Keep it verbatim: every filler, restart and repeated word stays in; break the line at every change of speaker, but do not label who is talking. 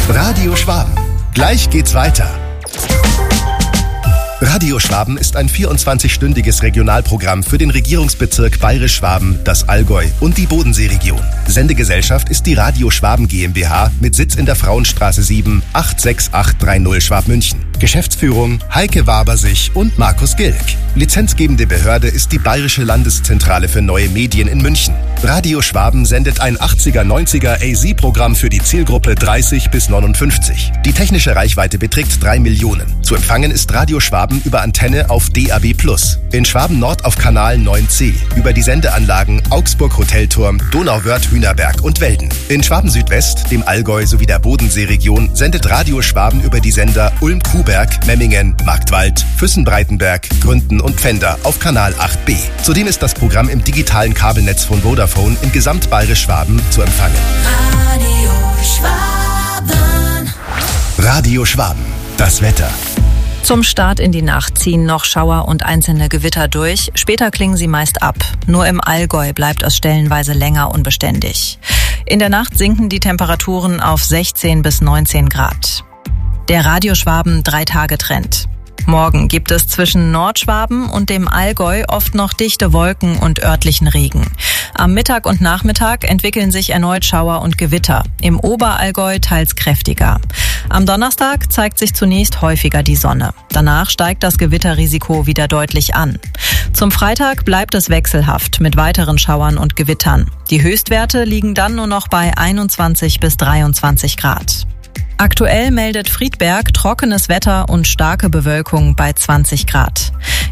Radio Schwaben. Gleich geht's weiter. Radio Schwaben ist ein vierundzwanzigstündiges Regionalprogramm für den Regierungsbezirk Bayerisch-Schwaben, das Allgäu und die Bodenseeregion. Sendegesellschaft ist die Radio Schwaben GmbH mit Sitz in der Frauenstraße sieben, acht sechs acht drei null Schwabmünchen. Geschäftsführung Heike Wabersich und Markus Gilk. Lizenzgebende Behörde ist die Bayerische Landeszentrale für neue Medien in München. Radio Schwaben sendet ein achtziger neunziger A Z-Programm für die Zielgruppe dreißig bis neunundfünfzig. Die technische Reichweite beträgt drei Millionen. Zu empfangen ist Radio Schwaben über Antenne auf D A B plus. In Schwaben Nord auf Kanal neun C. Über die Sendeanlagen Augsburg Hotelturm, Donauwörth, Hühnerberg und Welden. In Schwaben Südwest, dem Allgäu sowie der Bodenseeregion sendet Radio Schwaben über die Sender Ulm-Kuhberg, Memmingen, Marktwald, Füssen-Breitenberg, Gründen und Pfänder auf Kanal acht B. Zudem ist das Programm im digitalen Kabelnetz von Vodafone in Gesamtbayerisch-Schwaben zu empfangen.
Radio Schwaben.
Radio Schwaben. Das Wetter.
Zum Start in die Nacht ziehen noch Schauer und einzelne Gewitter durch. Später klingen sie meist ab. Nur im Allgäu bleibt es stellenweise länger unbeständig. In der Nacht sinken die Temperaturen auf sechzehn bis neunzehn Grad. Der Radio Schwaben Drei-Tage-Trend. Morgen gibt es zwischen Nordschwaben und dem Allgäu oft noch dichte Wolken und örtlichen Regen. Am Mittag und Nachmittag entwickeln sich erneut Schauer und Gewitter. Im Oberallgäu teils kräftiger. Am Donnerstag zeigt sich zunächst häufiger die Sonne. Danach steigt das Gewitterrisiko wieder deutlich an. Zum Freitag bleibt es wechselhaft mit weiteren Schauern und Gewittern. Die Höchstwerte liegen dann nur noch bei einundzwanzig bis dreiundzwanzig Grad. Aktuell meldet Friedberg trockenes Wetter und starke Bewölkung bei zwanzig Grad.